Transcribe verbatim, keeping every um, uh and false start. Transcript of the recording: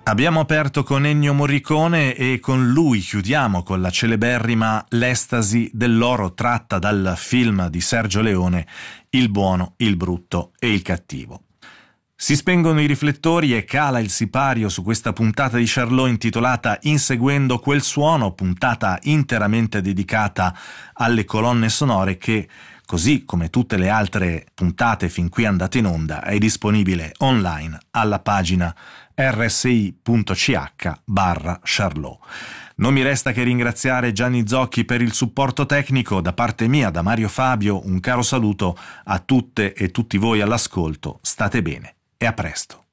Abbiamo aperto con Ennio Morricone e con lui chiudiamo con la celeberrima L'estasi dell'oro, tratta dal film di Sergio Leone Il buono, il brutto e il cattivo. Si spengono i riflettori e cala il sipario su questa puntata di Charlot intitolata Inseguendo quel suono, puntata interamente dedicata alle colonne sonore che, così come tutte le altre puntate fin qui andate in onda, è disponibile online alla pagina rsi.ch barra Charlot. Non mi resta che ringraziare Gianni Zocchi per il supporto tecnico. Da parte mia, da Mario Fabio, un caro saluto a tutte e tutti voi all'ascolto. State bene e a presto.